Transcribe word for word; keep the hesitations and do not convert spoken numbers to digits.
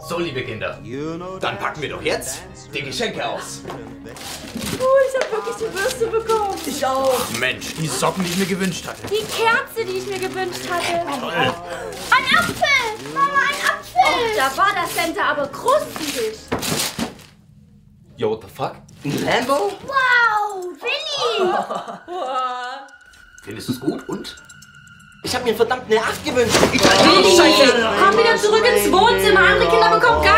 So, liebe Kinder, dann packen wir doch jetzt die Geschenke aus. Oh, ich hab wirklich die Bürste bekommen. Ich auch. Mensch, die Socken, die ich mir gewünscht hatte. Die Kerze, die ich mir gewünscht hatte. Toll. Ein Apfel. Mama, ein Apfel. Oh, da war das Center aber krustig. Yo, what the fuck? Ein Lambo? Wow, Willi. Findest du es gut und? Ich hab mir verdammt eine acht gewünscht. Ich Willi, komm wieder zurück ins Wohnzimmer. Andere Kinder bekommen gar